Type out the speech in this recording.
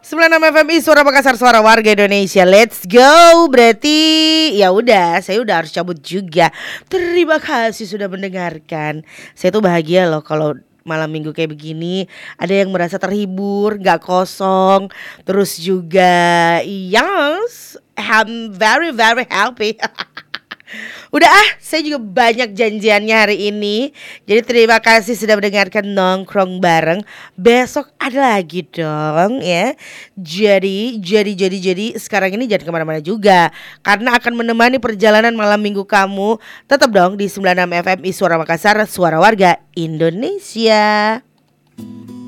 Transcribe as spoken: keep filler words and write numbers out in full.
sembilan puluh enam F M I Suara Makassar, suara warga Indonesia. Let's go. Berarti ya udah, saya udah harus cabut juga. Terima kasih sudah mendengarkan. Saya tuh bahagia loh kalau malam minggu kayak begini ada yang merasa terhibur, gak kosong. Terus juga yes, I'm very very happy. Udah ah, saya juga banyak janjiannya hari ini. Jadi terima kasih sudah mendengarkan Nongkrong Bareng. Besok ada lagi dong ya. Jadi, jadi, jadi, jadi sekarang ini jangan kemana-mana juga, karena akan menemani perjalanan malam minggu kamu. Tetap dong di sembilan puluh enam F M I Suara Makassar, suara warga Indonesia.